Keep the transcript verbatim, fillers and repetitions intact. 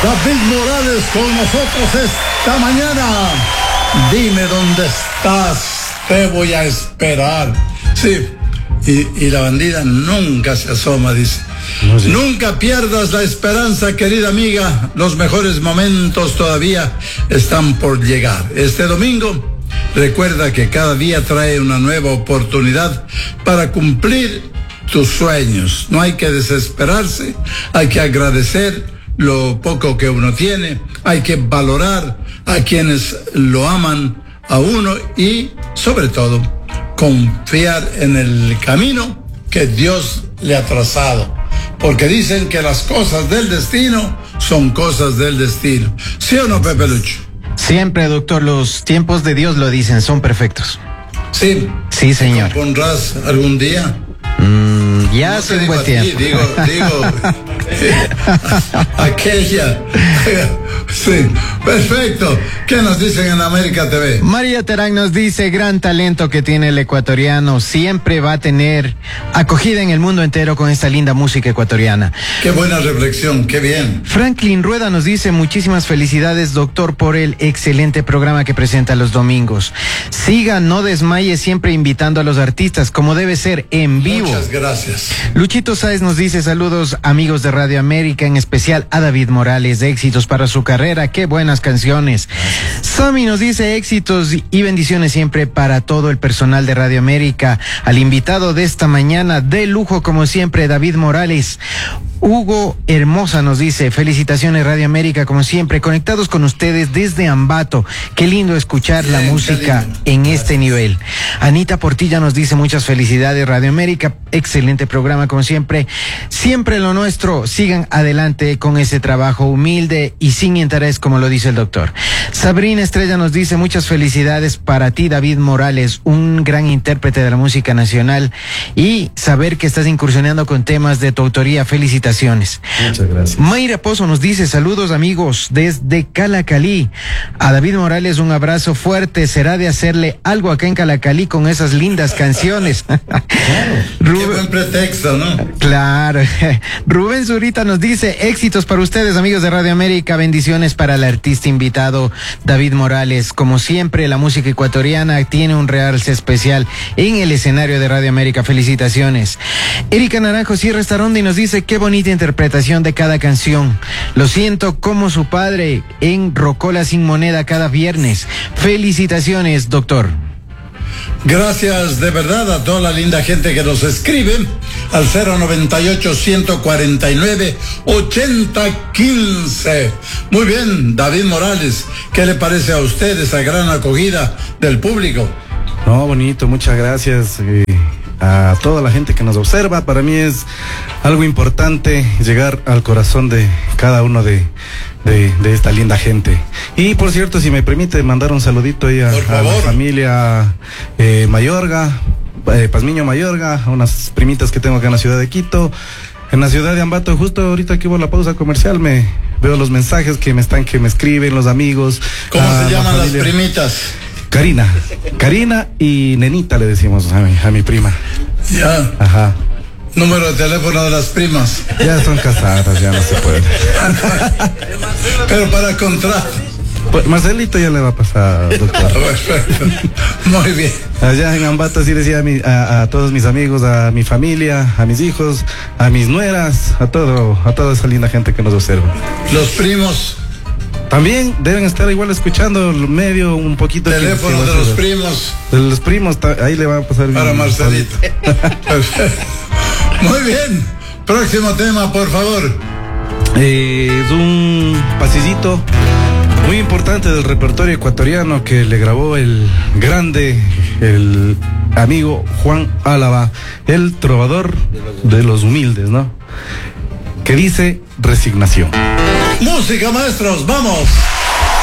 David Morales con nosotros esta mañana. Dime dónde estás, te voy a esperar. Sí, y, y la bandida nunca se asoma, dice. No, sí. Nunca pierdas la esperanza, querida amiga. Los mejores momentos todavía están por llegar. Este domingo, recuerda que cada día trae una nueva oportunidad para cumplir tus sueños. No hay que desesperarse, hay que agradecer lo poco que uno tiene, hay que valorar a quienes lo aman a uno y, sobre todo, confiar en el camino que Dios le ha trazado. Porque dicen que las cosas del destino son cosas del destino. ¿Sí o no, Pepe Lucho? Siempre, doctor, los tiempos de Dios lo dicen, son perfectos. Sí. Sí, señor. ¿Te compondrás algún día? Mm, ya hace no un buen tiempo. Digo, digo, aquella. Sí, perfecto. ¿Qué nos dicen en América T V? María Terán nos dice, gran talento que tiene el ecuatoriano, siempre va a tener acogida en el mundo entero con esta linda música ecuatoriana. Qué buena reflexión, qué bien. Franklin Rueda nos dice, muchísimas felicidades, doctor, por el excelente programa que presenta los domingos. Siga, no desmaye, siempre invitando a los artistas como debe ser, en vivo. Muchas gracias. Luchito Sáez nos dice, saludos amigos de Radio América, en especial a David Morales, de éxitos para su carrera, qué buenas canciones. Sammy nos dice, éxitos y bendiciones siempre para todo el personal de Radio América. Al invitado de esta mañana, de lujo como siempre, David Morales. Hugo Hermosa nos dice, felicitaciones Radio América, como siempre, conectados con ustedes desde Ambato. Qué lindo escuchar Bien, la música en Gracias. Este nivel. Anita Portilla nos dice, muchas felicidades Radio América, excelente programa como siempre. Siempre lo nuestro, sigan adelante con ese trabajo humilde y sin interés, como lo dice el doctor. Sabrina Estrella nos dice, muchas felicidades para ti, David Morales, un gran intérprete de la música nacional, y saber que estás incursionando con temas de tu autoría, felicitaciones. Muchas gracias. Mayra Pozo nos dice, saludos amigos desde Calacalí. A David Morales un abrazo fuerte, será de hacerle algo acá en Calacalí con esas lindas canciones. Claro, Rubén, qué buen pretexto, ¿no? Claro. Rubén Zurita nos dice, éxitos para ustedes amigos de Radio América, bendiciones para el artista invitado David Morales. Como siempre, la música ecuatoriana tiene un realce especial en el escenario de Radio América, felicitaciones. Erika Naranjo Sierra Estaronda y nos dice, qué bonita interpretación de cada canción. Lo siento como su padre en Rocola Sin Moneda cada viernes. Felicitaciones, doctor. Gracias de verdad a toda la linda gente que nos escribe al cero noventa y ocho, ciento cuarenta y nueve, ochenta quince. Muy bien, David Morales, ¿qué le parece a usted esa gran acogida del público? No, bonito, muchas gracias. Eh... a toda la gente que nos observa. Para mí es algo importante llegar al corazón de cada uno de, de, de esta linda gente. Y por cierto, si me permite mandar un saludito ahí a, a la familia eh, Mayorga, eh, Pazmiño Mayorga, a unas primitas que tengo acá en la ciudad de Quito, en la ciudad de Ambato. Justo ahorita que hubo la pausa comercial me veo los mensajes que me están, que me escriben los amigos. ¿Cómo se llaman las primitas? Karina, Karina y Nenita le decimos a mi, a mi prima. Ya. Ajá. Número de teléfono de las primas. Ya son casadas, ya no se puede. Pero para contrato. Pues Marcelito ya le va a pasar, doctor. Perfecto. Muy bien. Allá en Ambato sí decía a, mi, a, a todos mis amigos, a mi familia, a mis hijos, a mis nueras, a todo, a toda esa linda gente que nos observa. Los primos también deben estar igual escuchando el medio un poquito. Teléfono que, que de los primos. De los primos, ahí le va a pasar. Para bien, Marcelito. Muy bien. Próximo tema, por favor. Eh, es un pasillito muy importante del repertorio ecuatoriano que le grabó el grande, el amigo Juan Álava, el trovador de los humildes, ¿no? Que dice Resignación. Música, maestros, vamos.